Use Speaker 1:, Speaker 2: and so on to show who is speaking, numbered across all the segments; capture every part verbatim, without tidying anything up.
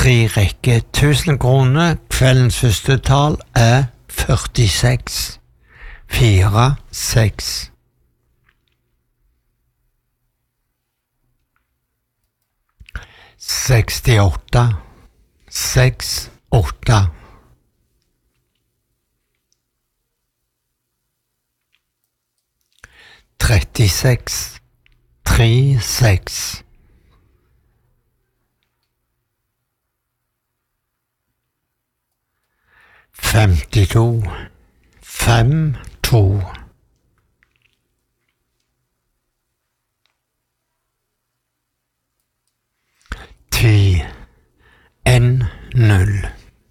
Speaker 1: tre rekke tusen kroner. Kveldens første tall er førtiseks. Fire, seks. Sekstiåtte. Seks, åtte. Trettiseks. Tre, seks. Femtito. Fem, to. Ti. En, null.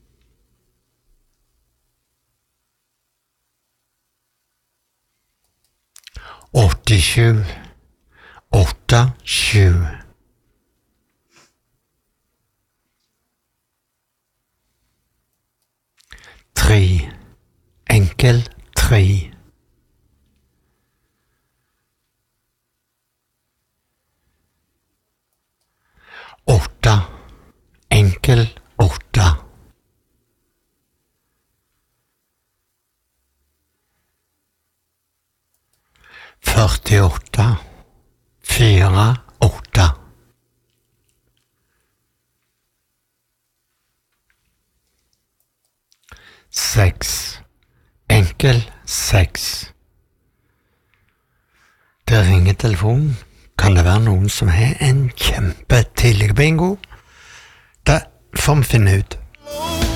Speaker 1: Åttisju. Åtte, sju. Tre. Enkel, tre. Åtte. Enkel, åtte. Førtiåtte. Fire, åtte. Seks. Enkel, seks. Det ringer telefonen. Kan det være noen som har en kjempetidlig bingo? Det får vi finne ut.